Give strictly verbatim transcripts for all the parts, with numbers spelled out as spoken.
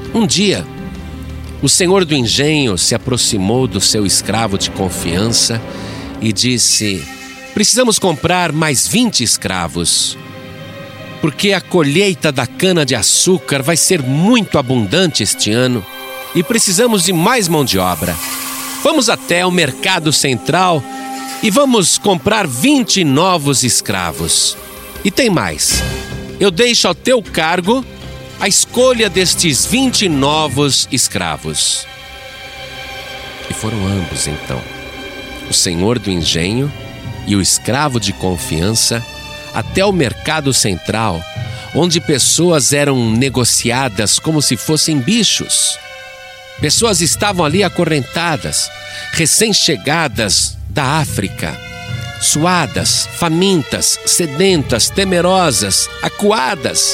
Um dia, o senhor do engenho se aproximou do seu escravo de confiança e disse: precisamos comprar mais vinte escravos, porque a colheita da cana-de-açúcar vai ser muito abundante este ano e precisamos de mais mão de obra. Vamos até o mercado central e vamos comprar vinte novos escravos. E tem mais, eu deixo ao teu cargo a escolha destes vinte novos escravos. E foram ambos, então, o senhor do engenho e o escravo de confiança, até o mercado central, onde pessoas eram negociadas como se fossem bichos. Pessoas estavam ali acorrentadas, recém-chegadas da África, suadas, famintas, sedentas, temerosas, acuadas.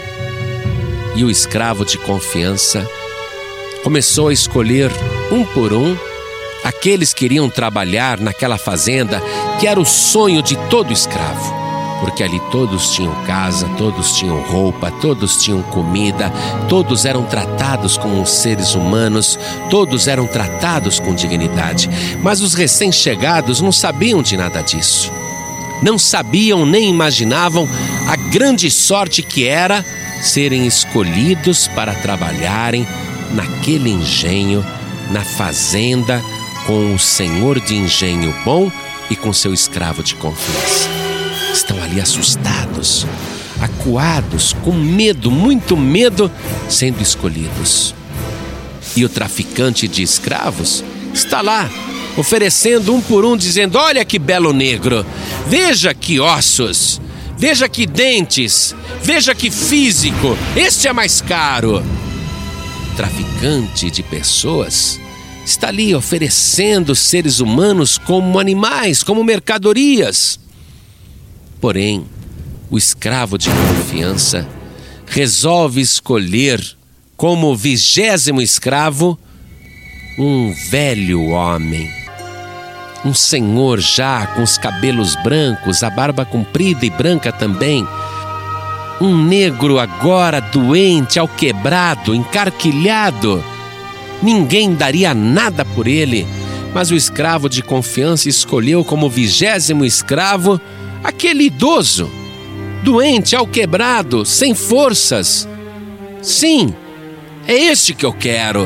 E o escravo de confiança começou a escolher um por um aqueles que iriam trabalhar naquela fazenda que era o sonho de todo escravo, porque ali todos tinham casa, todos tinham roupa, todos tinham comida, todos eram tratados como seres humanos, todos eram tratados com dignidade. Mas os recém-chegados não sabiam de nada disso. Não sabiam nem imaginavam a grande sorte que era serem escolhidos para trabalharem naquele engenho, na fazenda, com o senhor de engenho bom e com seu escravo de confiança. Estão ali assustados, acuados, com medo, muito medo, sendo escolhidos. E o traficante de escravos está lá, oferecendo um por um, dizendo: olha que belo negro, veja que ossos, veja que dentes, veja que físico, este é mais caro. O traficante de pessoas está ali oferecendo seres humanos como animais, como mercadorias. Porém, o escravo de confiança resolve escolher como vigésimo escravo um velho homem, um senhor já com os cabelos brancos, a barba comprida e branca também, um negro agora doente, alquebrado, encarquilhado. Ninguém daria nada por ele, mas o escravo de confiança escolheu como vigésimo escravo aquele idoso, doente, alquebrado, sem forças. Sim, é este que eu quero.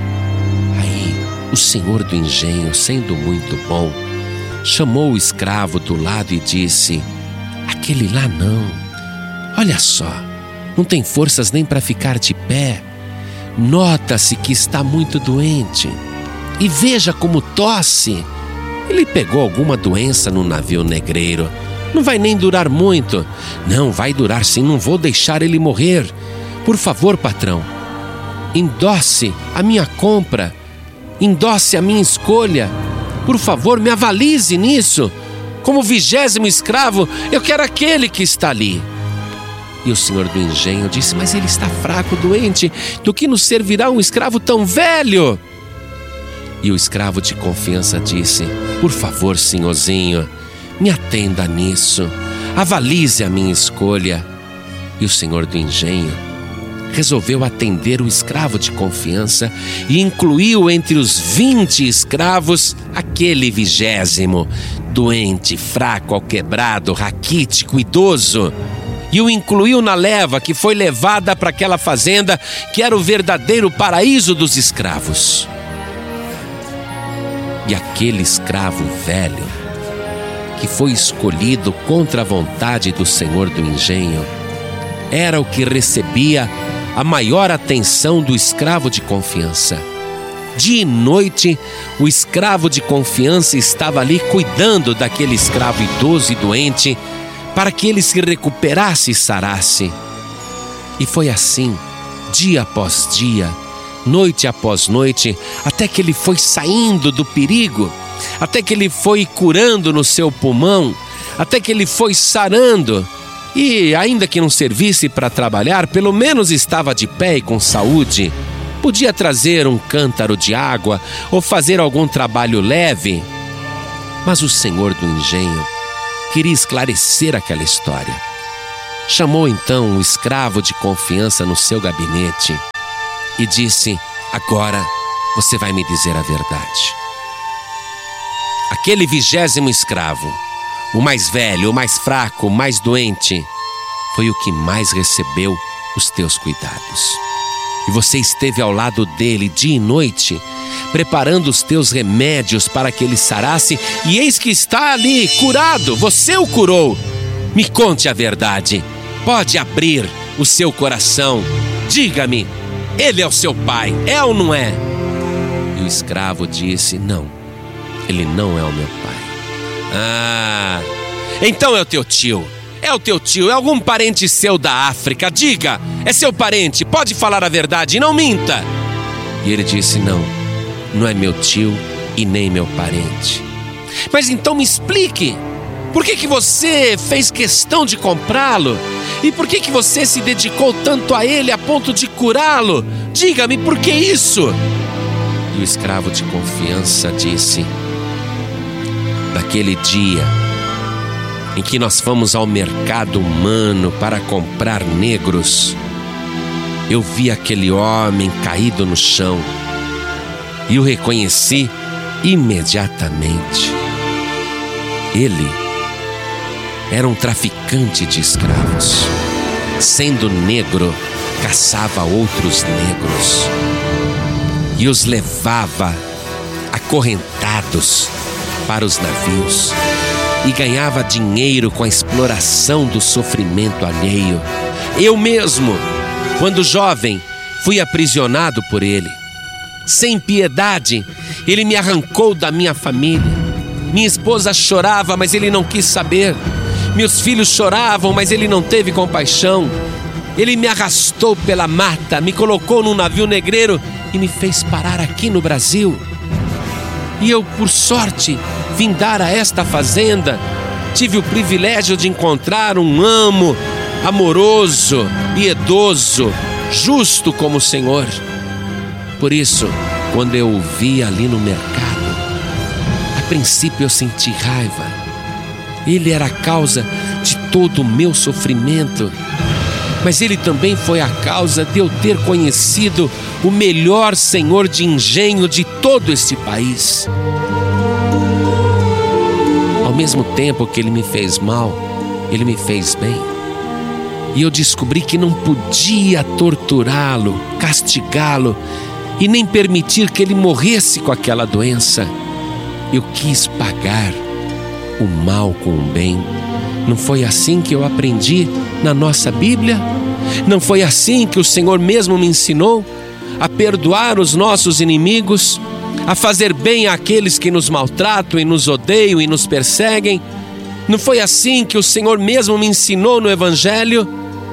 Aí, o senhor do engenho, sendo muito bom, chamou o escravo do lado e disse: aquele lá não. Olha só, não tem forças nem para ficar de pé. Nota-se que está muito doente. E veja como tosse. Ele pegou alguma doença no navio negreiro. Não vai nem durar muito. Não, vai durar sim, não vou deixar ele morrer. Por favor, patrão, endosse a minha compra, endosse a minha escolha. Por favor, me avalize nisso. Como vigésimo escravo, eu quero aquele que está ali. E o senhor do engenho disse: mas ele está fraco, doente, do que nos servirá um escravo tão velho? E o escravo de confiança disse: por favor, senhorzinho, me atenda nisso, avalize a minha escolha. E o senhor do engenho resolveu atender o escravo de confiança e incluiu entre os vinte escravos aquele vigésimo, doente, fraco, alquebrado, raquítico, idoso. E o incluiu na leva que foi levada para aquela fazenda que era o verdadeiro paraíso dos escravos. E aquele escravo velho, que foi escolhido contra a vontade do senhor do engenho, era o que recebia a maior atenção do escravo de confiança. Dia e noite, o escravo de confiança estava ali cuidando daquele escravo idoso e doente, para que ele se recuperasse e sarasse. E foi assim, dia após dia, noite após noite, até que ele foi saindo do perigo, até que ele foi curando no seu pulmão, até que ele foi sarando. E ainda que não servisse para trabalhar, pelo menos estava de pé e com saúde. Podia trazer um cântaro de água ou fazer algum trabalho leve. Mas o senhor do engenho queria esclarecer aquela história. Chamou então um escravo de confiança no seu gabinete e disse: agora você vai me dizer a verdade. Aquele vigésimo escravo, o mais velho, o mais fraco, o mais doente, foi o que mais recebeu os teus cuidados. E você esteve ao lado dele dia e noite, preparando os teus remédios para que ele sarasse, e eis que está ali, curado, você o curou. Me conte a verdade, pode abrir o seu coração, diga-me, ele é o seu pai, é ou não é? E o escravo disse: não, ele não é o meu pai. Ah, então é o teu tio. É o teu tio, é algum parente seu da África. Diga, é seu parente, pode falar a verdade, não minta. E ele disse: não, não é meu tio e nem meu parente. Mas então me explique, por que que você fez questão de comprá-lo? E por que que você se dedicou tanto a ele a ponto de curá-lo? Diga-me, por que isso? E o escravo de confiança disse: naquele dia em que nós fomos ao mercado humano para comprar negros, eu vi aquele homem caído no chão e o reconheci imediatamente. Ele era um traficante de escravos. Sendo negro, caçava outros negros e os levava acorrentados para os navios e ganhava dinheiro com a exploração do sofrimento alheio. Eu mesmo, quando jovem, fui aprisionado por ele. Sem piedade, ele me arrancou da minha família. Minha esposa chorava, mas ele não quis saber. Meus filhos choravam, mas ele não teve compaixão. Ele me arrastou pela mata, me colocou num navio negreiro e me fez parar aqui no Brasil. E eu, por sorte, vim dar a esta fazenda. Tive o privilégio de encontrar um amo amoroso, piedoso, justo como o Senhor. Por isso, quando eu o vi ali no mercado, a princípio eu senti raiva. Ele era a causa de todo o meu sofrimento, mas ele também foi a causa de eu ter conhecido o melhor senhor de engenho de todo este país. Ao mesmo tempo que ele me fez mal, ele me fez bem. E eu descobri que não podia torturá-lo, castigá-lo e nem permitir que ele morresse com aquela doença. Eu quis pagar o mal com o bem. Não foi assim que eu aprendi na nossa Bíblia? Não foi assim que o Senhor mesmo me ensinou a perdoar os nossos inimigos, a fazer bem àqueles que nos maltratam e nos odeiam e nos perseguem? Não foi assim que o Senhor mesmo me ensinou no Evangelho?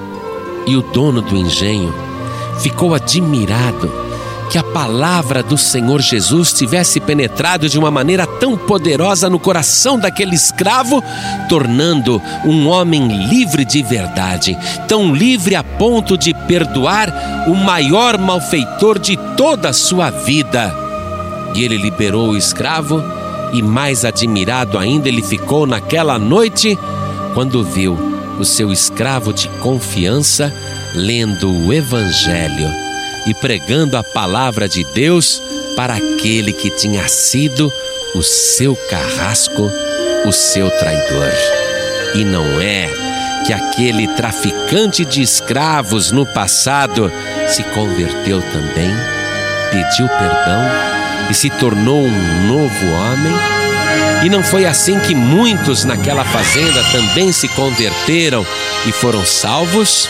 E o dono do engenho ficou admirado que a palavra do Senhor Jesus tivesse penetrado de uma maneira tão poderosa no coração daquele escravo, tornando um homem livre de verdade, tão livre a ponto de perdoar o maior malfeitor de toda a sua vida. E ele liberou o escravo, e mais admirado ainda ele ficou naquela noite, quando viu o seu escravo de confiança lendo o Evangelho e pregando a palavra de Deus para aquele que tinha sido o seu carrasco, o seu traidor. E não é que aquele traficante de escravos no passado se converteu também, pediu perdão e se tornou um novo homem? E não foi assim que muitos naquela fazenda também se converteram e foram salvos?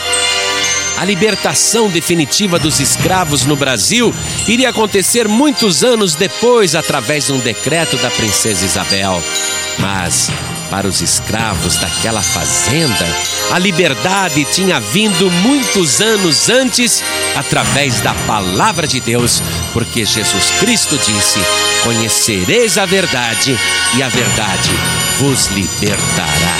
A libertação definitiva dos escravos no Brasil iria acontecer muitos anos depois, através de um decreto da princesa Isabel. Mas, para os escravos daquela fazenda, a liberdade tinha vindo muitos anos antes, através da palavra de Deus, porque Jesus Cristo disse: conhecereis a verdade, e a verdade vos libertará.